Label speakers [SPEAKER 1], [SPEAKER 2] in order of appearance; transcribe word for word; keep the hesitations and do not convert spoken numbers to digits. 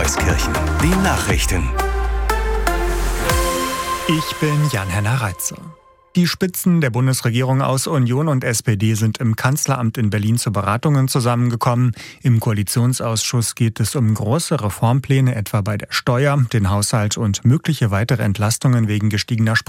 [SPEAKER 1] Euskirchen. Die Nachrichten.
[SPEAKER 2] Ich bin Jan-Henner Reitzer. Die Spitzen der Bundesregierung aus Union und S P D sind im Kanzleramt in Berlin zu Beratungen zusammengekommen. Im Koalitionsausschuss geht es um große Reformpläne, etwa bei der Steuer, den Haushalt und mögliche weitere Entlastungen wegen gestiegener